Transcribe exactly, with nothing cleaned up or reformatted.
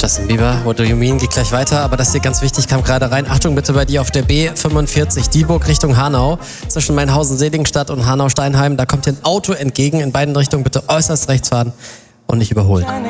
Justin Bieber, What Do You Mean, geht gleich weiter, aber das hier ganz wichtig, kam gerade rein. Achtung bitte bei dir auf der B fünfundvierzig, Dieburg Richtung Hanau, zwischen Mainhausen, Seligenstadt und Hanau-Steinheim. Da kommt dir ein Auto entgegen, in beiden Richtungen bitte äußerst rechts fahren und nicht überholen.